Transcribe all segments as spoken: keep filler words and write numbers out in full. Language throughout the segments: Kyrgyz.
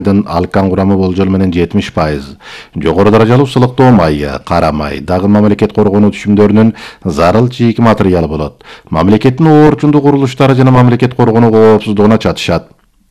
алкан курамы болжол менен жетимиш пайыз. Жогору даражалуу сылыктоо майы, кара май, дагы мамлекет коргонуу түшүмдөрүнүн зарыл чийки материалы болот. Мамлекеттин оорчундуу курулуштары жана мамлекет коргонуу коопсуздугуна чатышат.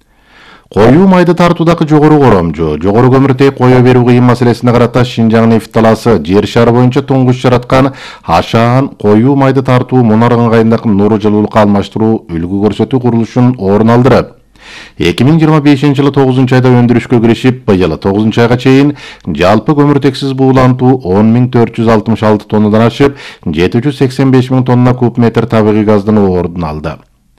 Коюу майды тартуудагы жогору коромжу, жогору көмүртек кое берүү кыйын маселесине карата Шинжаң нефть талаасы жер шары боюнча туңгуч жараткан ашаан коюу майды тартуу мунар ыңгайындагы нуру жылуулукка алмаштыруу үлгү көрсөтүү курулушун орун алдырып, эки миң жыйырма бешинчи жылы тогузунчу айда өндүрүшкө киришип, быйыл тогузунчу айга чейин жалпы көмүртексиз буулантуу он миң төрт жүз алтымыш алты тоннадан ашып, жети жүз сексен беш миң тонна куб метр табигый газдын ордун алды.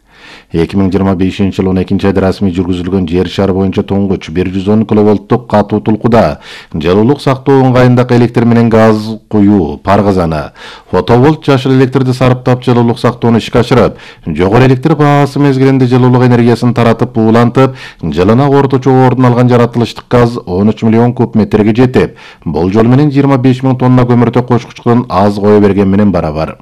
эки миң жыйырма бешинчи жылы он экинчи айда расмий жүргүзүлгөн жер шары боюнча туңгуч бир жүз он киловолттук катуу тулкуда жылуулук сактоо ыңгайындагы электр менен газ куюу, пар казаны, фотоволт жашыл электрди сарыптап жылуулук сактоону ишке ашырып, жогору электр баасы мезгилинде жылуулук энергиясын таратып буулантып, жылына орточо ордун алган жаратылыштык газ он үч миллион куб метрге жетип, болжол менен жыйырма беш миң тонна көмүртөк кошкучтун аз кое берген менен барабар.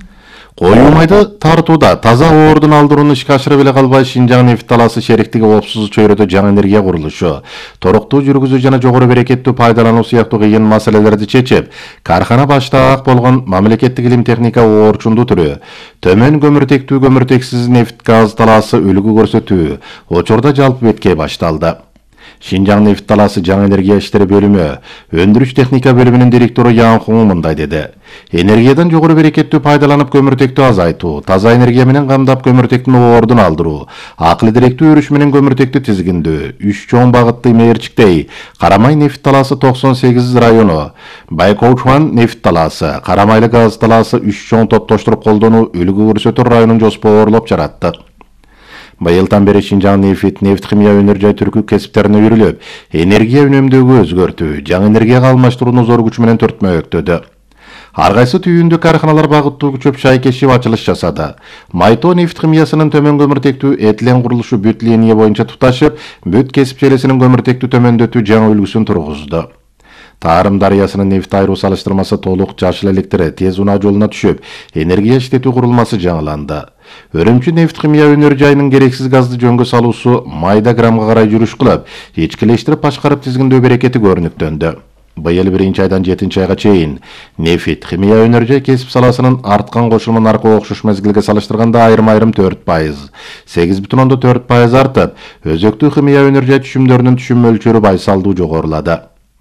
Коюу майды тартууда таза ордун алдырууну ишке ашырып эле калбай, Шинжаң нефть талаасы шериктиги Коопсуз чөйрөдө жаңы энергия курулушу, торуктуу жүргүзүү жана жогору берекеттүү пайдалануу сыяктуу кыйын маселелерди чечип, кархана баштаак болгон мамлекеттик илим техника оорчундуу түрү, төмөн көмүртектүү көмүртексиз нефть газ талаасы үлгү көрсөтүү учурда жалпы беткей башталды. Шинжаң нефть талаасы жаңы энергия иштери бөлүмү, өндүрүш техника бөлүмүнүн директору Ян Хуң мындай деди. Энергиядан жогору берекеттүү пайдаланып көмүртектүү азайтуу, таза энергия менен камдап көмүртектин ордун алдыруу, акыл директүү өрүш менен көмүртектү тизгиндөө, үч чоң багытты мээрчиктей, Карамай нефть талаасы токсон сегиз району, Байкоучан нефть талаасы, Карамайлы газ талаасы үч чоң топтоштуруп колдонуу үлгү көрсөтөр районун жоспоорлоп жараттык. Быйылдан бери Шинжаң нефть, нефть химия өнөр жай түркү кесиптерине үйрүлүп, энергия үнөмдөөгө өзгөртүү, жаңы энергияга алмаштырууну зор күч менен төртмөктөдү. Ар кайсы түйүндө карханалар багыттуу күчөп шай кешип ачылыш жасады. Майто нефть химиясынын төмөн көмүртектүү этилен курулушу бүт линия боюнча туташып, бүт кесип желесинин көмүртектүү төмөндөтүү жаңы үлгүсүн тургузду. Тарым дарыясынын нефть айыруу салыштырмасы толук жашыл электри тез унаа жолуна түшүп, энергия иштетүү курулмасы жаңыланды. Өрүмчү нефть химия өнөр жайынын керексиз газды жөнгө салуусу майда граммга карай жүрүш кылып, ичкилештирип башкарып тизгиндөө берекети көрүнүктөндү. Быйыл биринчи айдан жетинчи айга чейин нефть химия өнөр жай кесип саласынын арткан кошулма наркы окшош мезгилге салыштырганда айрым-айрым төрт пайыз, сегиз бүтүн ондон төрт пайыз артып, өзөктүү химия өнөр жай түшүмдөрүнүн түшүм мөлчөрү байсалдуу жогорулады.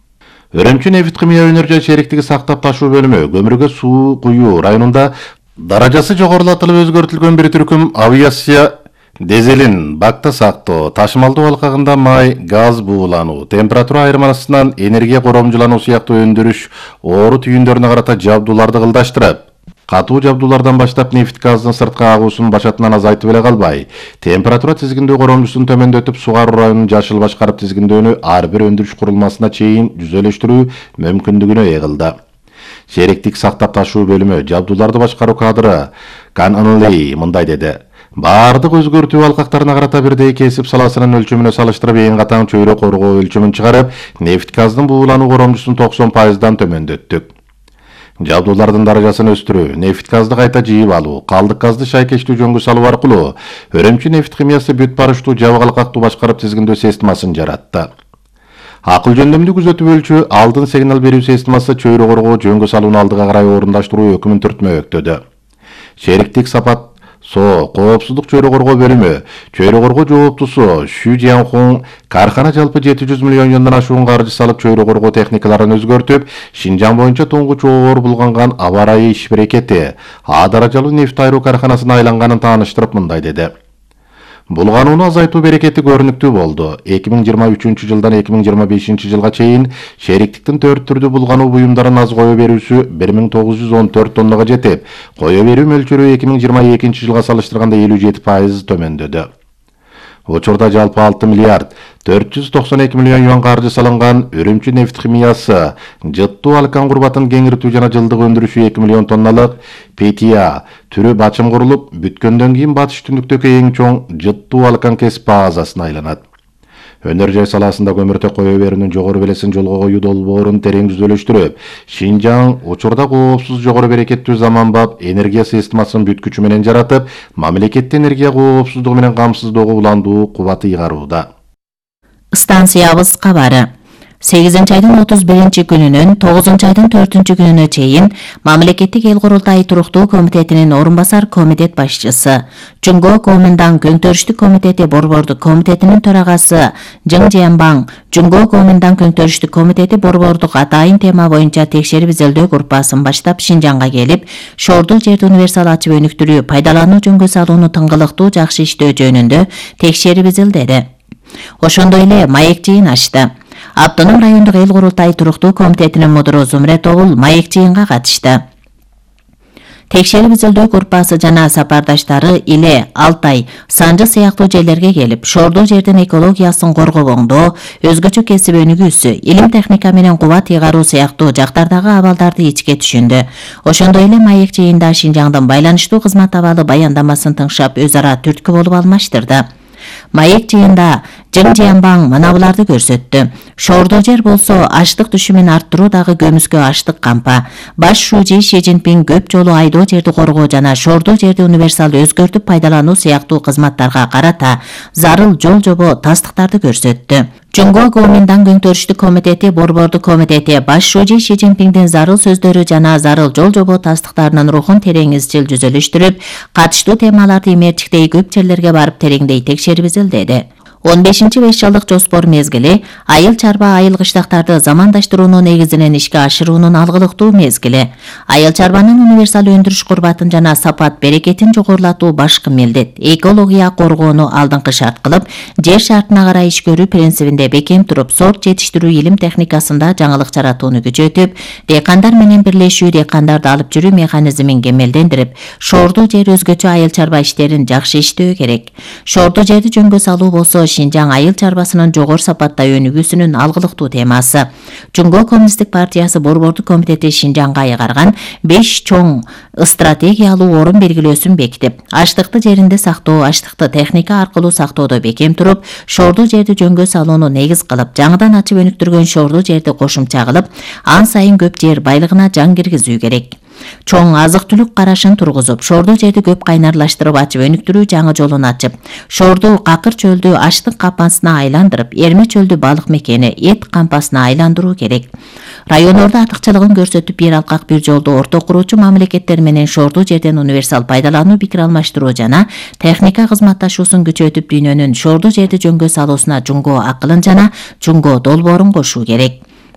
Өрөмчү нефть химия өнөр жай шериктиги сактап ташуу бөлүмү көмүргө суу куюу районунда даражасы жогорулатылып өзгөртүлгөн бир түркүм авиация дизелин бакта сактоо, ташымалдуу алкагында май, газ буулануу, температура айырмасынан энергия коромжулануу сыяктуу өндүрүш оору түйүндөрүнө карата жабдууларды кылдаштырып, катуу жабдуулардан баштап нефть газдын сырткы агуусун башатынан азайтып эле калбай, температура тизгиндөө коромжусун төмөндөтүп, сугаруу районун жашыл башкарып тизгиндөөнү ар бир өндүрүш курулмасына чейин жүзөлөштүрүү мүмкүндүгүнө ээ кылды. Шериктик сактап ташуу бөлүмү жабдууларды башкаруу кадры Кан Анли мындай деди. Бардык өзгөртүү алкактарына карата бирдей кесип саласынын өлчөмүнө салыштырып эң катаң чөйрө коргоо өлчөмүн чыгарып, нефть газдын буулануу коромжусун токсон пайыздан төмөндөттүк. Жабдуулардын даражасын өстүрүү, нефть газды кайта жыйып алуу, калдык газды шайкештүү жөнгө салуу аркылуу өрөмчү нефть химиясы бүт барыштуу жабык алкактуу башкарып тизгиндөө системасын жаратты. Акыл жөндөмдүү күзөтүү өлчөө алдын сигнал берүү системасы чөйрө коргоо жөнгө салууну алдыга карай орундаштыруу өкүмүн түртмөктөдү. Шериктик сапат Со, коопсуздук чөйрө коргоо бөлүмү, чөйрө коргоо жооптусу Шу Жианхун кархана жалпы жети жүз миллион юандан ашуун каржы салып чөйрө коргоо техникаларын өзгөртүп, Шинжаң боюнча туңгуч оор булганган аба ырайы иш берекети А даражалуу нефть айыруу карханасына айланганын тааныштырып мындай деди. Булганууну азайтуу берекети көрүнүктүү болду. эки миң жыйырма үчүнчү жылдан эки миң жыйырма бешинчи жылга чейин шериктиктин төрт түрдүү булгануу буюмдарын аз кое берүүсү бир миң тогуз жүз он төрт тоннага жетип, кое берүү мөлчөрү эки миң жыйырма экинчи жылга салыштырганда элүү жети пайыз төмөндөдү. Учурда жалпы алты миллиард төрт жүз токсон эки миллион юан каржы салынган өрүмчү нефть химиясы жыттуу алкан курбатын кеңиртүү жана жылдык өндүрүшү эки миллион тонналык пи ти а түрү бачым курулуп, бүткөндөн кийин батыш түндүктөгү эң чоң жыттуу алкан кесип базасына айланат. Өнөр жай саласында көмүртөк кое берүүнүн жогору белесин жолго коюу долбоорун терең түзөлөштүрүп, Шинжаң учурда коопсуз жогору берекеттүү заманбап энергия системасын бүт күчү менен жаратып, мамлекеттик энергия коопсуздугу менен камсыздоого уландуу кубаты ыйгарууда. Станциябыз кабары. сегизинчи айдын отуз биринчи күнүнөн тогузунчу айдын төртүнчү күнүнө чейин Мамлекеттик эл курултайы туруктуу комитетинин орун басар комитет башчысы, Жунго Коминдан Көңтөрүштүк комитети борбордук комитетинин төрагасы Жың Жиянбаң, Жунго Коминдан Көңтөрүштүк комитети борбордук атайын тема боюнча текшерип изилдөө группасын баштап Шинжаңга келип, шоордуу жерди универсал ачып өнүктүрүү, пайдалануу жөнгө салууну тыңгылыктуу жакшы иштөө жөнүндө текшерип изилдеди. Ошондой эле маек жыйын ачты. Автоном райондук эл курултайы туруктуу комитетинин мудуру Зумрет Огул маек жыйынга катышты. Текшерип изилдөө группасы жана сапардаштары Иле, Алтай, Санжы сыяктуу жерлерге келип, шоордуу жердин экологиясын коргобоңдоо, өзгөчө кесип өнүгүүсү, илим техника менен кубат ыйгаруу сыяктуу жактардагы абалдарды ичке түшүндү. Ошондой эле маек жыйында Шинжаңдын байланыштуу кызмат абалы баяндамасын тыңшап, өз ара түрткү болуп алмаштырды. Маек жыйында Жың Жиянбаң мына буларды көрсөттү. Шоордуу жер болсо аштык түшүмүн арттыруу дагы көмүскө аштык кампа. Баш шужи Ши Цзиньпин көп жолу айдоо жерди коргоо жана шоордуу жерди универсал өзгөртүп пайдалануу сыяктуу кызматтарга карата зарыл жол жобо тастыктарды көрсөттү. Жунго Коминдан Көңтөрүштүк комитети борбордук комитети баш шужи Ши Цзиньпиндин зарыл сөздөрү жана зарыл жол жобо тастыктарынын рухун терең изчил жүзөлүштүрүп, катыштуу темаларды имерчиктей көп жерлерге барып тереңдей текшерип изилдеди. он бешинчи беш жылдык жоспор мезгили айыл чарба айыл кыштактарды замандаштыруунун негизинен ишке ашыруунун алгылыктуу мезгили. Айыл чарбанын универсал өндүрүш курбатын жана сапат берекетин жогорулатуу башкы милдет. Экология коргоону алдыңкы шарт кылып, жер шартына карай иш көрүү принцибинде бекем туруп, сорт жетиштирүү илим техникасында жаңылык жаратууну күчөтүп, дыйкандар менен бирлешүү дыйкандарды алып жүрүү механизмин кемелдендирип, шоордуу жер өзгөчө айыл чарба иштерин жакшы иштөө керек. Шоордуу жерди жөнгө салуу болсо Шинжаң айыл чарбасынын жогору сапатта өнүгүүсүнүн алгылыктуу темасы. Жунго Коммунисттик партиясы борбордук комитети Шинжаңга айгарган беш чоң стратегиялуу орун белгилөөсүн бекитип, аштыкты жеринде сактоо, аштыкты техника аркылуу сактоодо бекем туруп, шоордуу жерди жөнгө салууну негиз кылып, жаңыдан ачып өнүктүргөн шоордуу жерди кошумча кылып, ан сайын көп жер байлыгына жан киргизүү керек. Чоң азык түлүк карашын тургузуп, шоордуу жерди көп кайнарлаштырып ачып өнүктүрүү жаңы жолун ачып, шоордуу какыр чөлдү аштык кампасына айландырып, эрме чөлдү балык мекени, эт кампасына айландыруу керек. Райондордо артыкчылыгын көрсөтүп, бир алкак бир жолду орто куруучу мамлекеттер менен шоордуу жерден универсал пайдалануу, пикир алмаштыруу жана техника кызматташуусун күчөтүп, дүйнөнүн шоордуу жерди жөнгө салуусуна Жунго акылын жана Жунго долбоорун кошуу керек.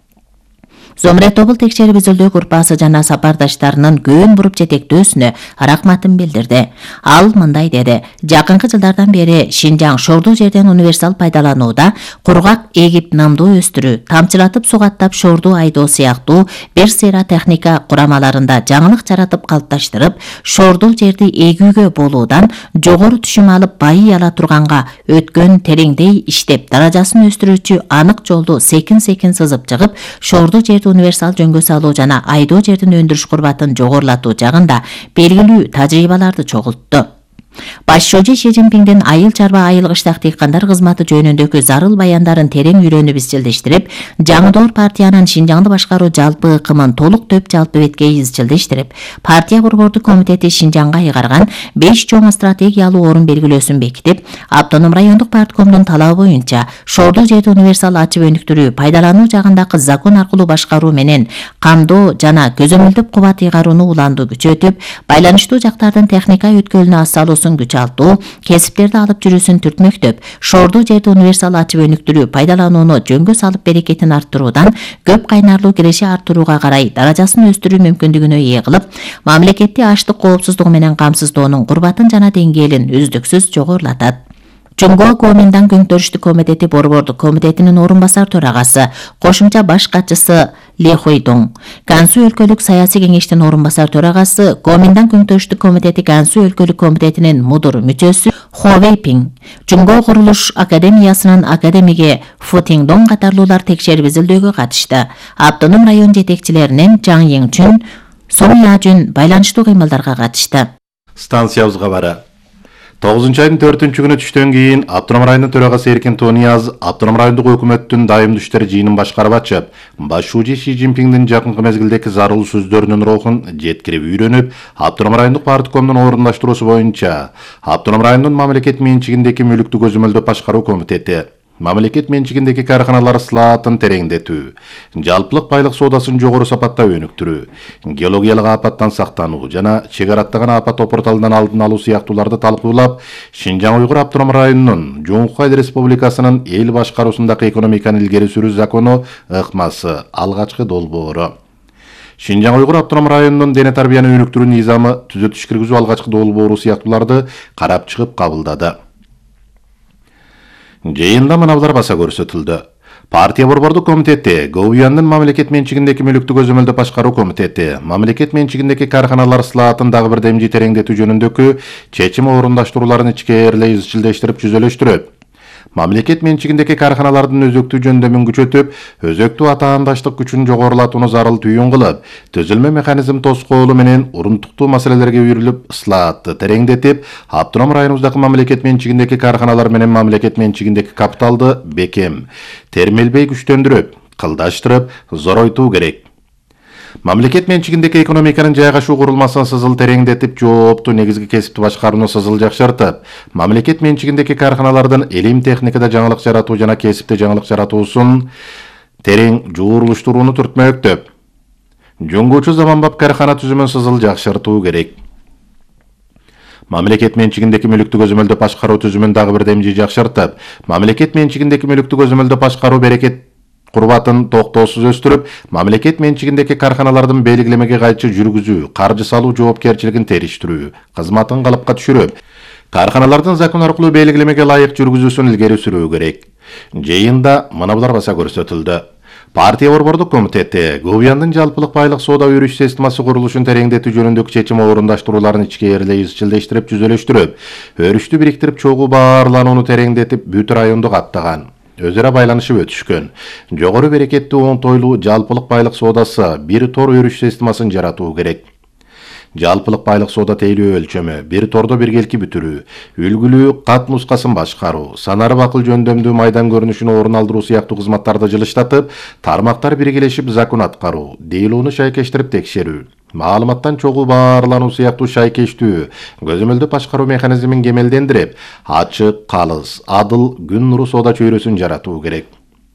Зумрет Огул текшерип изилдөө группасы жана сапардаштарынын көөн буруп жетектөөсүнө рахматын билдирди. Ал мындай деди: жакынкы жылдардан бери Шинжаң шоордуу жерден универсал пайдаланууда кургак эгип намдуу өстүрүү, тамчылатып сугаттап шоордуу айдоо сыяктуу бир сыйра техника курамаларында жаңылык жаратып калыпташтырып, шоордуу жерди эгүүгө болуудан жогору түшүм алып байый ала турганга өткөн тереңдей иштеп, даражасын өстүрүүчү анык жолду секин-секин сызып чыгып, шоордуу жерди универсал жөнгө салуу жана айдоо жердин өндүрүш курбатын жогорулатуу жагында белгилүү тажрыйбаларды чогултту. Баш шужи Ши Цзиньпиндин айыл чарба айыл кыштак дыйкандар кызматы жөнүндөгү зарыл баяндарын терең үйрөнүп изчилдештирип, жаңыдоор партиянын Шинжаңды башкаруу жалпы ыкымын толук төп жалпы бетке изчилдештирип, партия борбордук комитети Шинжаңга айгарган беш чоң стратегиялуу орун белгилөөсүн бекитип, автоном райондук парткомдун талабы боюнча шоордуу жерди универсал ачып өнүктүрүү, пайдалануу жагындагы закон аркылуу башкаруу менен камдоо жана көзөмөлдөп кубат ыйгарууну уланду күчөтүп, байланыштуу жактардын техника өткөлүнө ас салуусун күчалтуу, кесиптерди алып жүрүүсүн түртмөктөп, шоордуу жерди универсал ачып өнүктүрүү, пайдаланууну жөнгө салып берекетин арттыруудан көп кайнарлуу киреши арттырууга карай даражасын өстүрүү мүмкүндүгүнө ээ кылып, мамлекетти аштык коопсуздугу менен камсыздоонун курбатын жана деңгээлин үздүксүз жогорулатат. Жунго Коминдан Көңтөрүштүк комитети борбордук комитетинин орун басар төрагасы, кошумча баш катчысы Ли Хойдоң, Гансу өлкөлүк саясий кеңештин орун басар төрагасы, Коминдан Көңтөрүштүк комитети Гансу өлкөлүк комитетинин мудур мүчөсү Хо Вейпинг, Жунго курулуш академиясынын академиги Фу Тиңдоң катарлуулар текшерип изилдөөгө катышты. Автоном район жетекчилеринен Жаң Йиңчүн, Сон Яжүн байланыштуу кыймылдарга катышты. Станциябызга бара. тогузунчу айдын төртүнчү күнү түштөн кийин Автоном районунун төрагасы Эркин Тонияз Автоном райондук өкмөттүн дайымдуу иштер жыйынын башкарып ачып, баш шужи Ши Цзиньпиндин жакынкы мезгилдеги зарыл сөздөрүнүн рухун жеткирип үйрөнүп, Автоном райондук парткомдун орундаштыруусу боюнча Автоном районунун мамлекет менчигиндеги мүлүктү көзөмөлдөп башкаруу комитети мамлекет менчигиндеги карханалар сылаатын тереңдетүү, жалпылык байлык соодасын жогору сапатта өнүктүрүү, геологиялык апаттан сактануу жана чек ара аттаган апат опурталынан алдын алуу сыяктууларды талкуулап, Шинжаң Уйгур автоном районунун Жуңку Айыл Республикасынын эл башкаруусундагы экономиканы илгери сүрүү закону ыкмасы алгачкы долбоору. Шинжаң Уйгур автоном районунун дене тарбияны өнүктүрүү низамы түзөтүш киргизүү алгачкы долбоору сыяктууларды карап чыгып кабылдады. Жыйында мыналар баса көрсөтүлдү. Партия борбордук комитети, Говуяндын мамлекет менчигиндеги мүлүктү көзөмөлдө башкаруу комитети, мамлекет менчигиндеги карханалар сылаатын дагы бир демжи тереңдетүү жөнүндөгү чечим орундаштрууларын ичкээрлей изчилдештирип жүзөлөштүрөт. Мамлекет менчигиндеги карханалардын өзөктүү жөндөмүн күчөтүп, өзөктүү атаандаштык күчүн жогорулатууну зарыл түйүн кылып, түзүлмө механизм тоскоолу менен урунтуктуу маселелерге үйрүлүп, ысылаатты тереңдетип, автоном районубуздагы мамлекет менчигиндеги карханалар менен мамлекет менчигиндеги капиталды бекем, термелбей күчтөндүрүп, кылдаштырып, зоройтуу керек. Мамлекет менчигиндеги экономиканын жайгашуу курулмасын сызыл тереңдетип, жооптуу негизги кесипти башкарууну сызыл жакшыртып, мамлекет менчигиндеги карханалардын илим техникада жаңылык жаратуу жана кесипте жаңылык жаратуусун терең жуурулуштурууну түртмөктөп, жөнгөчү заманбап кархана түзүмүн сызыл жакшыртуу керек. Мамлекет менчигиндеги мүлүктү көзөмөлдө башкаруу түзүмүн дагы бир демжи жакшыртып, мамлекет менчигиндеги мүлүктү көзөмөлдө башкаруу берекет курбатын токтоосуз өстүрүп, мамлекет менчигиндеги карханалардын белгилемеге кайчы жүргүзүү, каржы салуу жоопкерчилигин териштирүү, кызматын калыпка түшүрүп, карханалардын закон аркылуу белгилемеге ылайык жүргүзүүсүн илгери сүрүү керек. Жыйында мынабулар баса көрсөтүлдү. Партия борбордук комитети, Говуяндын жалпылык байлык соода өрүш системасы курулушун тереңдетүү жөнүндөгү чечим орундаштрууларын ичкээрлей изчилдештирип жүзөлөштүрүп, өрүштү бириктирип чогуу баарланууну тереңдетип, бүт районду каптаган. Өзара байланышып өтүшкөн. Жогору берекеттүү оңтойлуу жалпылык байлык соодасы бир тор өрүш системасын жаратуу керек. Жалпылык байлык соода тейлөө өлчөмү, бир тордо биргелки бүтүрүү, үлгүлүү кат нускасын башкаруу, санары бакыл жөндөмдүү майдан көрүнүшүн орун алдыруу сыяктуу кызматтарды жылыштатып, тармактар биргелешип закон аткаруу, дейлоону шайкештирип текшерүү, маалыматтан чогуу баарлануу сыяктуу шайкештүү, көзөмөлдө башкаруу механизмин кемелдендирип, ачык, калыс, адыл, күн нуру соода чөйрөсүн жаратуу керек.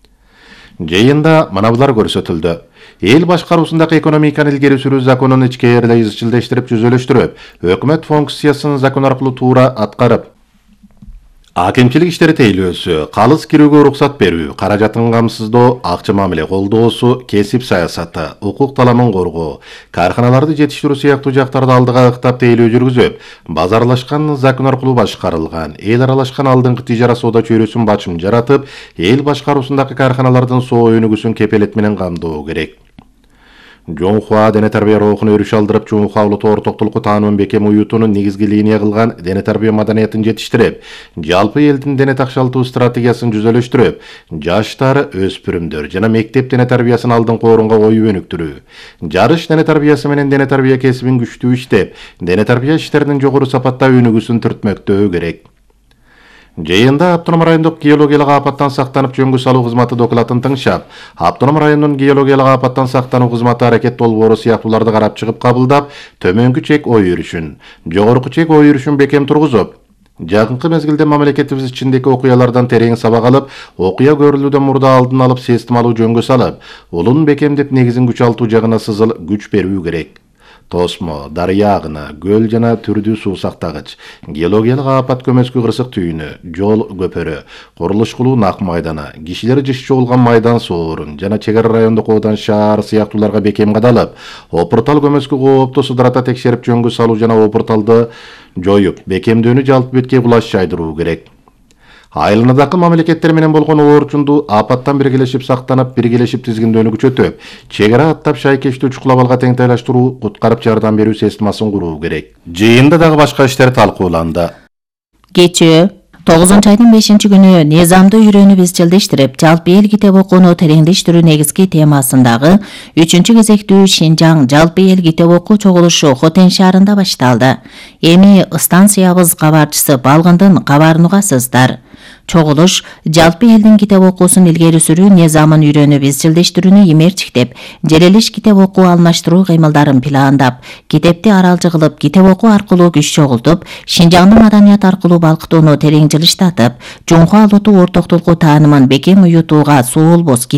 Жыйында мынабулар көрсөтүлдү. Эл башкаруусундагы экономиканы илгери сүрүү законун ичкээрлей изчилдештирип жүзөлөштүрүп, өкмөт функциясын закон аркылуу туура аткарып, акимчилик иштери тейлөөсү, калыс кирүүгө уруксат берүү, каражатын камсыздоо, акча мамиле колдоосу, кесип саясаты, укук таламын коргоо, карханаларды жетиштирүү сыяктуу жактарды алдыга ыктап тейлөө жүргүзүп, базарлашкан закон аркылуу башкарылган, эл аралашкан алдыңкы тижара соода чөйрөсүн бачым жаратып, эл башкаруусундагы карханалардын соо өнүгүүсүн кепелет менен камдоо керек. Жоңхуа дене тарбия рухуну өрүш алдырып, Жоңхуа улуттуу ортоктулукку таануун бекем уютууну негизги линия кылган дене тарбия маданиятын жетиштирип, жалпы элдин дене такшалтуу стратегиясын жүзөлөштүрүп, жаштар, өспүрүмдөр жана мектеп дене тарбиясын алдыңкы орунга коюп өнүктүрүү, жарыш дене тарбиясы менен дене тарбия кесибин күчтүү иштеп, дене тарбия иштеринин жогору сапатта өнүгүүсүн түртмөктөө керек. Жыйында автоном райондук геологиялык апаттан сактанып жөнгө салуу кызматы докладын тыңшап, автоном районунун геологиялык апаттан сактануу кызматы аракет долбоору сыяктууларды карап чыгып кабылдап, төмөнкү чек ой өрүшүн, жогорку чек ой өрүшүн бекем тургузуп, жакынкы мезгилде мамлекетибиз ичиндеги окуялардан терең сабак алып, окуя көрүлүүдөн мурда алдын алып системалуу жөнгө салып, улун бекемдеп негизин күчалтуу жагына сызыл күч берүү керек. Тосмо, дарыя агына, көл жана түрдүү суу сактагыч, геологиялык апат көмөскү кырсык түйүнү, жол көпөрү, курулуш кылуу нак майдана, кишилер жыш чогулган майдан соорун жана чек ара райондук оодан шаар сыяктууларга бекем кадалып, опуртал көмөскү коопту судрата текшерип жөнгө салуу жана опурталды жоюп, бекемдөөнү жалпы бетке кулаш жайдыруу керек. Айылынадагы мамлекеттер менен болгон оорчунду апаттан биргелешип сактанып, биргелешип тизгиндөөнү күчөтүп, чек ара аттап шайкештүү чукулабалга теңтайлаштыруу, куткарып жардам берүү системасын куруу керек. Жыйында дагы башка иштер талкууланды. Кечээ тогузунчу айдын бешинчи күнү низамды үйрөнүп изчилдештирип, жалпы эл китеп окууну тереңдештирүү негизги темасындагы үчүнчү кезектүү Шинжаң жалпы эл китеп окуу чогулушу Хотен шаарында башталды. Эми станциябыз кабарчысы Балгындын кабарын угасыздар. чогулуш жалпы элдин китеп окуусун илгери сүрүү низамын үйрөнүп изчилдештирүүнү имерчиктеп, желелиш китеп окуу алмаштыруу кыймылдарын пландап, китепти аралжы кылып, китеп окуу аркылуу күч чогултуп, Шинжаңды маданият аркылуу балкытууну терең жылыштатып, жумха алууту ортоктулку таанымын бекем уютууга суулбос